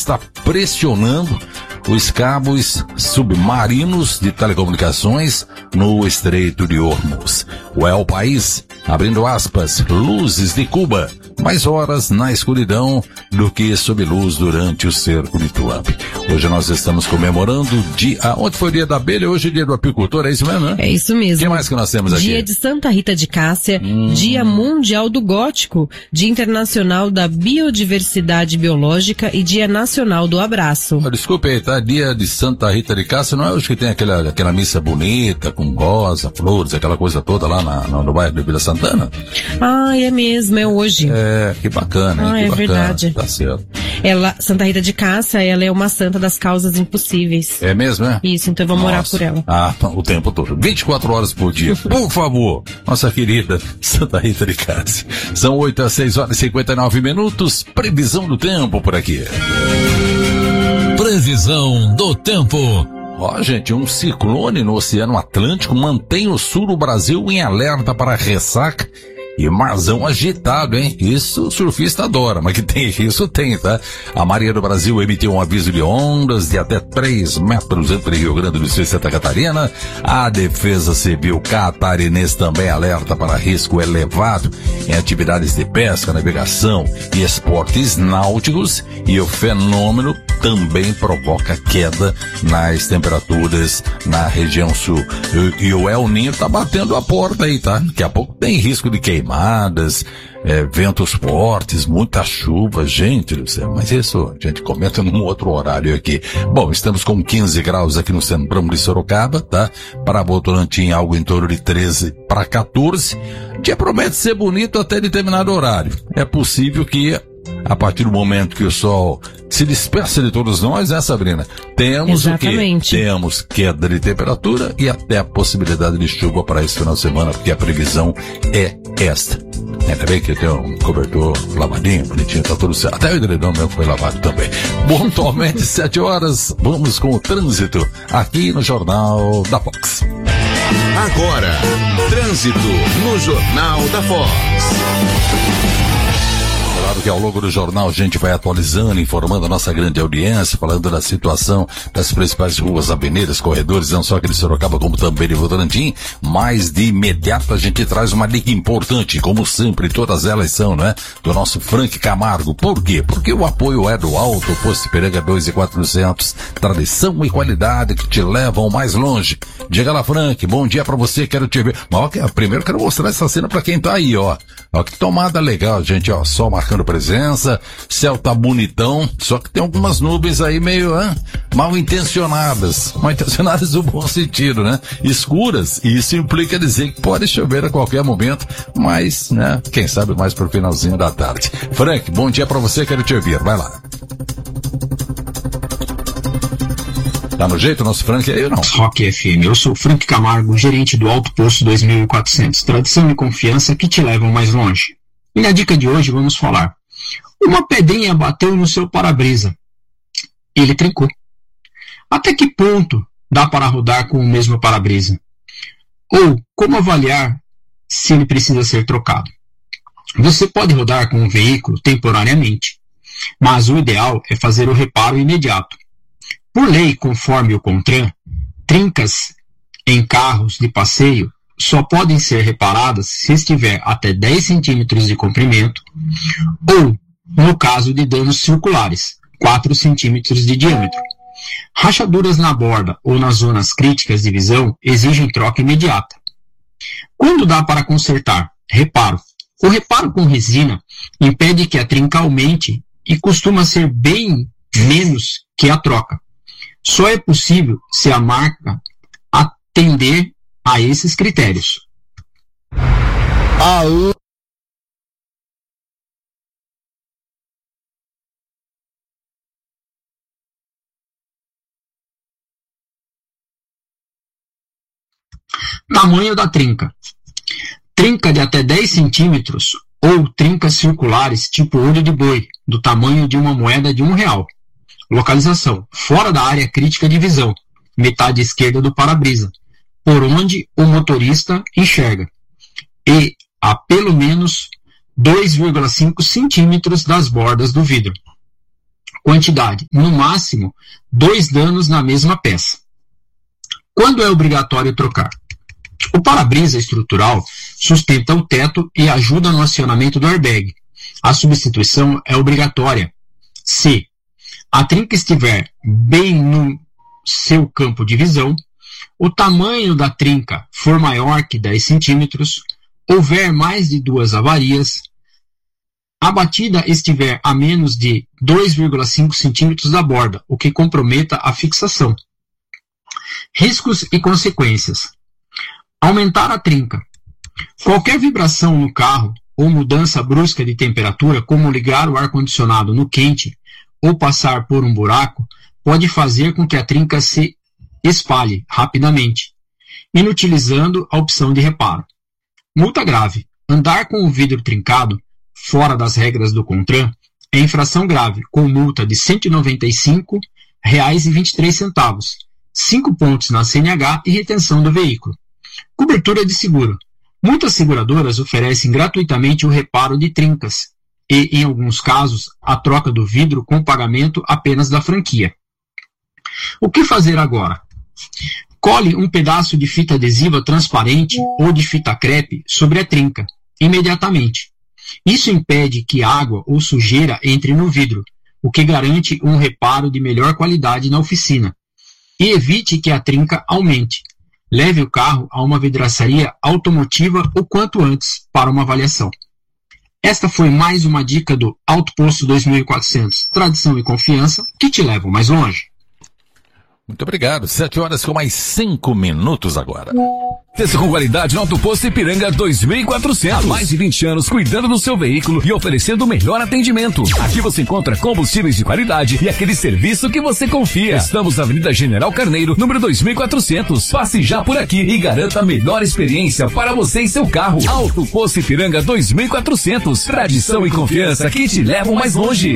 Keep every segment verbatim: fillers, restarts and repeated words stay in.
está pressionando os cabos submarinos de telecomunicações no Estreito de Hormuz. O El País, abrindo aspas, luzes de Cuba, mais horas na escuridão do que sob luz durante o cerco de Trump. Hoje nós estamos comemorando o dia... Ah, ontem foi o dia da abelha, hoje é o dia do apicultor, é isso mesmo, né? É isso mesmo. O que mais que nós temos aqui? Dia de Santa Rita de Cássia, hum. Dia Mundial do Gótico, Dia Internacional da Biodiversidade Biológica e Dia Nacional do Abraço. Oh, desculpe aí, tá? Dia de Santa Rita de Cássia, não é hoje que tem aquela, aquela missa bonita, com rosa, flores, aquela coisa toda lá na, no, no bairro de Vila Santana? Ah, é mesmo, é hoje. É, que bacana, hein? Ah, que é bacana. Verdade. Tá certo. Ela, Santa Rita de Cássia, ela é uma santa das causas impossíveis. É mesmo, é? Isso, então vamos orar por ela. Ah, o tempo todo. vinte e quatro horas por dia. Por favor, nossa querida Santa Rita de Cássia. São oito às seis horas e cinquenta e nove minutos. Previsão do tempo por aqui. Previsão do tempo. Ó, oh, gente, um ciclone no Oceano Atlântico mantém o sul do Brasil em alerta para ressaca e marzão agitado, hein? Isso o surfista adora, mas que tem isso tem, tá? A Marinha do Brasil emitiu um aviso de ondas de até três metros entre Rio Grande do Sul e Santa Catarina. A Defesa Civil Catarinense também alerta para risco elevado em atividades de pesca, navegação e esportes náuticos, e o fenômeno também provoca queda nas temperaturas na região sul. E, e o El Ninho tá batendo a porta aí, tá? Daqui a pouco tem risco de queimadas, é, ventos fortes, muita chuva, gente do céu. Mas isso a gente comenta num outro horário aqui. Bom, estamos com quinze graus aqui no centrão de Sorocaba, tá? Para Votorantim, algo em torno de treze para quatorze. O dia promete ser bonito até determinado horário. É possível que a partir do momento que o sol se dispersa de todos nós, né, Sabrina? Temos Exatamente. o quê? Temos queda de temperatura e até a possibilidade de chuva para esse final de semana, porque a previsão é esta. Ainda bem que tem um cobertor lavadinho, bonitinho, tá tudo certo. Até o edredom mesmo foi lavado também. Pontualmente, sete horas, vamos com o trânsito aqui no Jornal da Fox. Agora, trânsito no Jornal da Fox. Claro que ao longo do jornal a gente vai atualizando, informando a nossa grande audiência, falando da situação das principais ruas, avenidas, corredores, não só aqui de Sorocaba, como também de Votorantim. Mas de imediato a gente traz uma dica importante, como sempre, todas elas são, né? Do nosso Frank Camargo. Por quê? Porque o apoio é do Alto Posto Ipiranga dois mil e quatrocentos. Tradição e qualidade que te levam mais longe. Diga lá, Frank, bom dia pra você, quero te ver. Mas ó, primeiro quero mostrar essa cena pra quem tá aí, ó. Ó, que tomada legal, gente, ó, sol marcando presença, céu tá bonitão, só que tem algumas nuvens aí meio hein, mal intencionadas, mal intencionadas no bom sentido, né? Escuras, e isso implica dizer que pode chover a qualquer momento, mas, né, quem sabe mais pro finalzinho da tarde. Frank, bom dia pra você, quero te ouvir, vai lá. Tá no jeito o nosso Frank aí ou não? Rock F M, eu sou Frank Camargo, gerente do Alto Posto dois mil e quatrocentos, tradição e confiança que te levam mais longe. E na dica de hoje vamos falar: uma pedrinha bateu no seu para-brisa. Ele trincou. Até que ponto dá para rodar com o mesmo para-brisa? Ou como avaliar se ele precisa ser trocado? Você pode rodar com o veículo temporariamente, mas o ideal é fazer o reparo imediato. Por lei, conforme o CONTRAN, trincas em carros de passeio só podem ser reparadas se estiver até dez centímetros de comprimento ou, no caso de danos circulares, quatro centímetros de diâmetro. Rachaduras na borda ou nas zonas críticas de visão exigem troca imediata. Quando dá para consertar? Reparo. O reparo com resina impede que a trinca aumente e costuma ser bem menos que a troca. Só é possível se a marca atender a esses critérios. Alô. Tamanho da trinca. Trinca de até dez centímetros ou trincas circulares tipo olho de boi, do tamanho de uma moeda de um real. Localização: fora da área crítica de visão, metade esquerda do para-brisa, por onde o motorista enxerga, e a pelo menos dois vírgula cinco centímetros das bordas do vidro. quantidade, no máximo, dois danos na mesma peça. Quando é obrigatório trocar? O para-brisa estrutural sustenta o teto e ajuda no acionamento do airbag. A substituição é obrigatória se a trinca estiver bem no seu campo de visão, o tamanho da trinca for maior que dez centímetros, houver mais de duas avarias, a batida estiver a menos de dois vírgula cinco centímetros da borda, o que comprometa a fixação. Riscos e consequências. Aumentar a trinca. Qualquer vibração no carro ou mudança brusca de temperatura, como ligar o ar-condicionado no quente ou passar por um buraco, pode fazer com que a trinca se espalhe rapidamente, inutilizando a opção de reparo. Multa grave. Andar com o vidro trincado, fora das regras do CONTRAN, é infração grave, com multa de cento e noventa e cinco reais e vinte e três centavos, cinco pontos na C N H e retenção do veículo. Cobertura de seguro. Muitas seguradoras oferecem gratuitamente o reparo de trincas e, em alguns casos, a troca do vidro com pagamento apenas da franquia. O que fazer agora? Cole um pedaço de fita adesiva transparente ou de fita crepe sobre a trinca, imediatamente. Isso impede que água ou sujeira entre no vidro, o que garante um reparo de melhor qualidade na oficina. E evite que a trinca aumente. Leve o carro a uma vidraçaria automotiva o quanto antes para uma avaliação. Esta foi mais uma dica do Auto Posto dois mil e quatrocentos, tradição e confiança que te levam mais longe. Muito obrigado. Sete horas com mais cinco minutos agora. Texto com qualidade no Auto Posto Ipiranga dois mil e quatrocentos. Há mais de vinte anos cuidando do seu veículo e oferecendo o melhor atendimento. Aqui você encontra combustíveis de qualidade e aquele serviço que você confia. Estamos na Avenida General Carneiro, número dois mil e quatrocentos. Passe já por aqui e garanta a melhor experiência para você e seu carro. Auto Posto Ipiranga dois mil e quatrocentos. Tradição e confiança que te levam mais longe.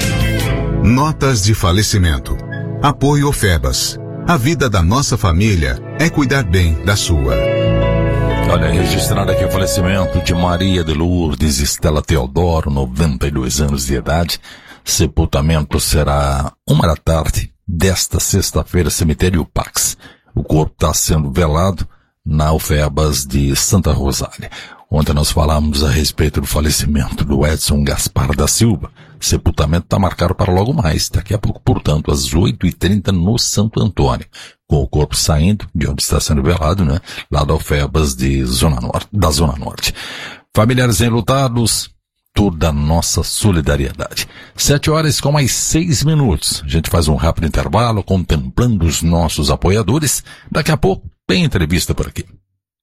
Notas de falecimento. Apoio FEBAS. A vida da nossa família é cuidar bem da sua. Olha, registrado aqui o falecimento de Maria de Lourdes Estela Teodoro, noventa e dois anos de idade. Sepultamento será uma da tarde desta sexta-feira, cemitério Pax. O corpo está sendo velado na UFEBAS de Santa Rosália. Ontem nós falamos a respeito do falecimento do Edson Gaspar da Silva. Sepultamento está marcado para logo mais, daqui a pouco, portanto, às oito e trinta no Santo Antônio. Com o corpo saindo de onde está sendo velado, né? Lá da UFEBAS de Zona Norte, da Zona Norte. Familiares enlutados, toda a nossa solidariedade. Sete horas com mais seis minutos. A gente faz um rápido intervalo contemplando os nossos apoiadores. Daqui a pouco tem entrevista por aqui.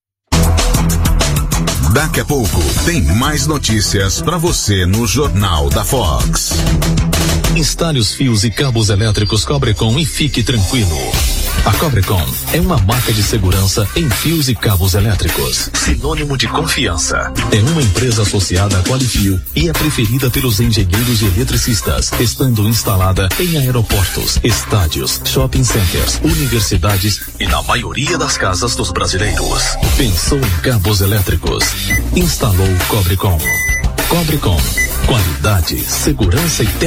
Daqui a pouco tem mais notícias para você no Jornal da Fox. Instale os fios e cabos elétricos Cobrecon e fique tranquilo. A Cobrecon é uma marca de segurança em fios e cabos elétricos, sinônimo de confiança. É uma empresa associada à Qualifio e é preferida pelos engenheiros e eletricistas, estando instalada em aeroportos, estádios, shopping centers, universidades e na maioria das casas dos brasileiros. Pensou em cabos elétricos? Instalou Cobrecon. Cobrecon. Qualidade, segurança e